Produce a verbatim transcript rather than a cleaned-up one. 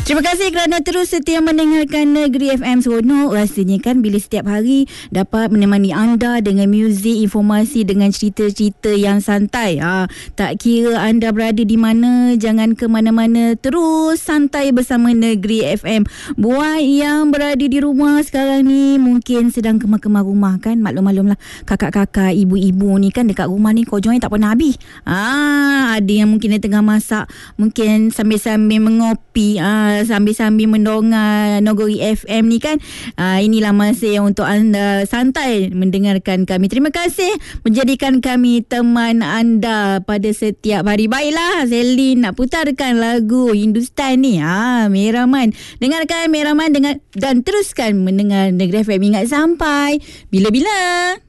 Terima kasih kerana terus setia mendengarkan Negeri F M. Seronok rasanya kan bila setiap hari dapat menemani anda dengan muzik, informasi dengan cerita-cerita yang santai. Ha, tak kira anda berada di mana, jangan ke mana-mana, terus santai bersama Negeri F M. Buat yang berada di rumah sekarang ni mungkin sedang kemar-kemar rumah kan, maklum-maklumlah kakak-kakak, ibu-ibu ni kan dekat rumah ni kojongnya tak pernah habis. Ha, ada yang mungkin dia tengah masak, mungkin sambil-sambil mengopi, ha, sambil-sambil mendongak Nogori F M ni kan. Ha, inilah masa yang untuk anda santai mendengarkan kami. Terima kasih menjadikan kami teman anda pada setiap hari. Baiklah, Selin nak putarkan lagu Hindustan ni. Ha, Meraman. Dengarkan Meraman dengan, dan teruskan mendengar Negeri F M. Ingat sampai bila-bila.